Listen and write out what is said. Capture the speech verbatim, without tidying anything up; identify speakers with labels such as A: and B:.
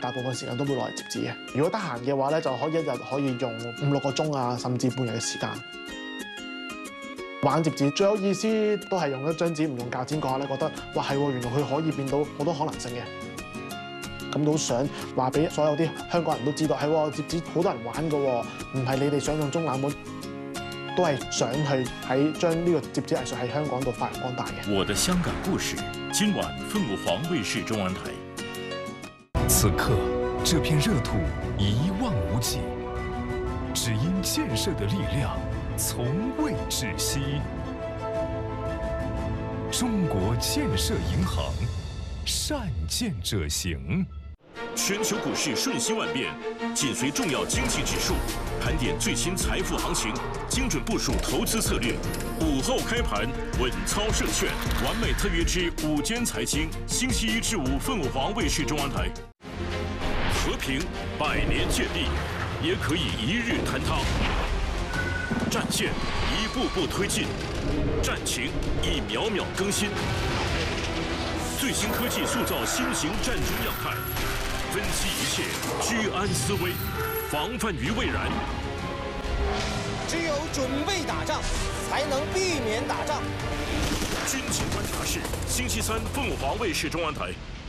A: 大部分時間都會攞嚟摺紙嘅。如果得閒嘅話咧，就可以一日可以用五六個鐘啊，甚至半日嘅時間。玩摺紙最有意思都係用一張紙唔用鉸剪嗰下咧，覺得哇係喎，原來佢可以變到好多可能性嘅。咁都想話俾所有啲香港人都知道，係喎，摺紙好多人玩㗎喎，唔係你哋想象中冷門，都係想去喺將呢個摺紙藝術喺香港度發揚光大嘅。
B: 我的香港故事，今晚凤凰衛視中文台。
C: 此刻，这片热土一望无际，只因建设的力量从未止息。中国建设银行，善建者行。
B: 全球股市瞬息万变，紧随重要经济指数，盘点最新财富行情，精准部署投资策略。午后开盘，稳操胜券，完美特约之午间财经，星期一至五凤凰卫视中文台。和平百年建立，也可以一日坍塌。战线一步步推进，战情一秒秒更新。最新科技塑造新型战争样态，分析一切，居安思危，防范于未然。
D: 只有准备打仗，才能避免打仗。
B: 军情观察室，星期三凤凰卫视中文台。